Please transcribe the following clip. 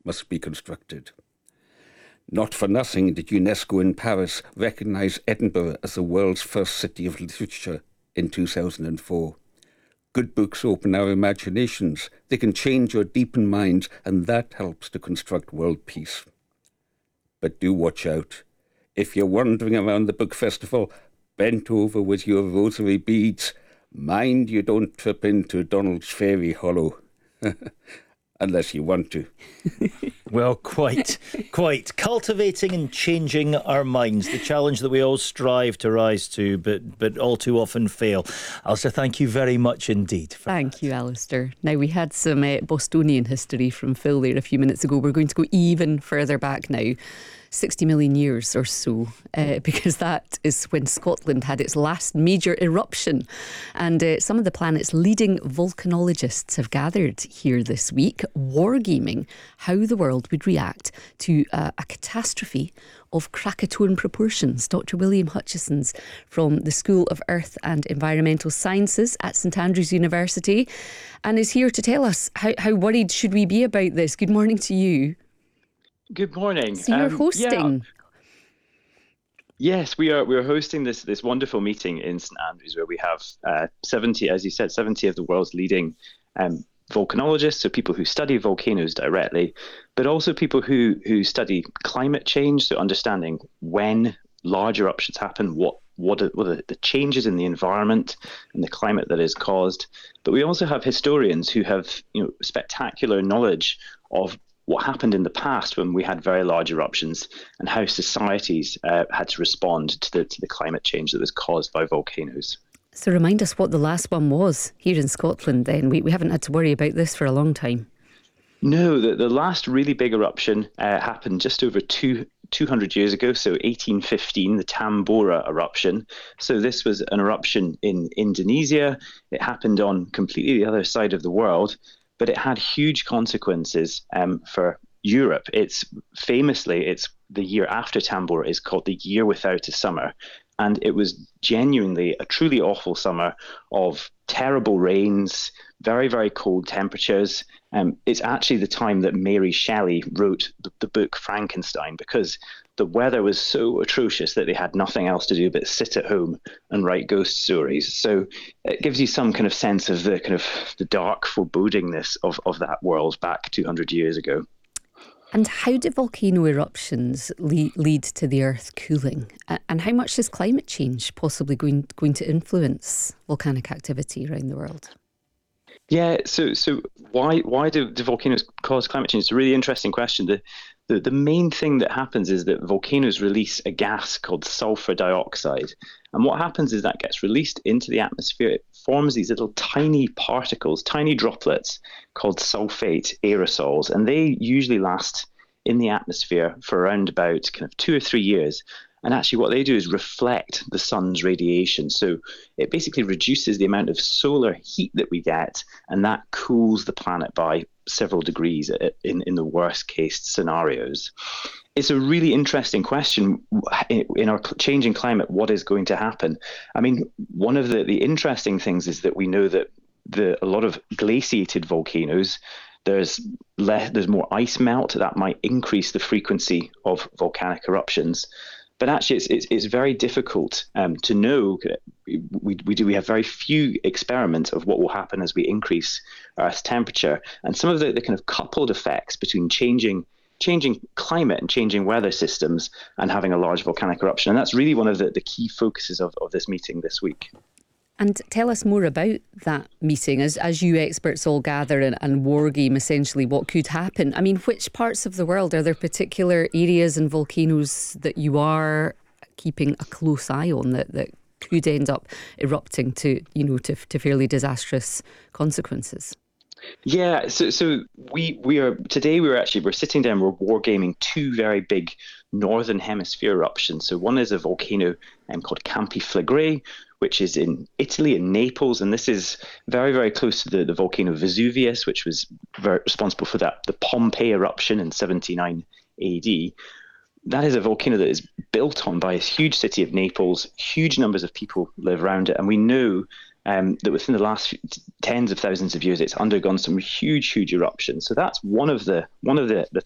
must be constructed. Not for nothing did UNESCO in Paris recognise Edinburgh as the world's first city of literature in 2004. Good books open our imaginations, they can change or deepen minds, and that helps to construct world peace. But do watch out. If you're wandering around the book festival, bent over with your rosary beads, mind you don't trip into Donald's Fairy Hollow. Unless you want to. Well, quite. Cultivating and changing our minds, the challenge that we all strive to rise to, but all too often fail. Alistair, thank you very much indeed. Thank you, Alistair. Now, we had some Bostonian history from Phil there a few minutes ago. We're going to go even further back now. 60 million years or so, because that is when Scotland had its last major eruption. And some of the planet's leading volcanologists have gathered here this week, wargaming how the world would react to a catastrophe of Krakatoan proportions. Dr. William Hutchison's from the School of Earth and Environmental Sciences at St Andrews University and is here to tell us how worried should we be about this. Good morning to you. Good morning. So you're hosting. Yes, we are hosting this wonderful meeting in St Andrews where we have 70, as you said, 70 of the world's leading volcanologists, so people who study volcanoes directly, but also people who study climate change, so understanding when large eruptions happen, what are the changes in the environment and the climate that is caused. But we also have historians who have spectacular knowledge of what happened in the past when we had very large eruptions and how societies had to respond to the climate change that was caused by volcanoes. So remind us what the last one was here in Scotland then. We haven't had to worry about this for a long time. No, the last really big eruption happened just over 200 years ago, so 1815, the Tambora eruption. So this was an eruption in Indonesia. It happened on completely the other side of the world, but it had huge consequences for Europe. It's the year after Tambora is called the year without a summer. And it was genuinely a truly awful summer of terrible rains, very, very cold temperatures. It's actually the time that Mary Shelley wrote the book Frankenstein, because the weather was so atrocious that they had nothing else to do but sit at home and write ghost stories. So it gives you some kind of sense of the dark forebodingness of that world back 200 years ago. And how do volcano eruptions lead to the Earth cooling? And how much is climate change possibly going to influence volcanic activity around the world? Yeah, so why do volcanoes cause climate change? It's a really interesting question. The main thing that happens is that volcanoes release a gas called sulfur dioxide. And what happens is that gets released into the atmosphere. It forms these little tiny particles, tiny droplets called sulfate aerosols. And they usually last in the atmosphere for around about 2 or 3 years. And actually what they do is reflect the sun's radiation. So it basically reduces the amount of solar heat that we get, and that cools the planet by several degrees in the worst case scenarios. It's a really interesting question. In our changing climate, what is going to happen? I mean, one of the interesting things is that we know that a lot of glaciated volcanoes, there's more ice melt that might increase the frequency of volcanic eruptions. But actually, it's very difficult to know. We have very few experiments of what will happen as we increase Earth's temperature, and some of the kind of coupled effects between changing climate and changing weather systems and having a large volcanic eruption. And that's really one of the key focuses of this meeting this week. And tell us more about that meeting as you experts all gather and wargame essentially what could happen. I mean, which parts of the world, are there particular areas and volcanoes that you are keeping a close eye on that could end up erupting to fairly disastrous consequences? Yeah, so we're sitting down, we're wargaming two very big northern hemisphere eruptions. So one is a volcano called Campi Flegrei, which is in Italy, in Naples, and this is very, very close to the volcano Vesuvius, which was responsible for the Pompeii eruption in 79 AD. That is a volcano that is built on by a huge city of Naples. Huge numbers of people live around it, and we know that within the last tens of thousands of years, it's undergone some huge eruptions. So that's one of the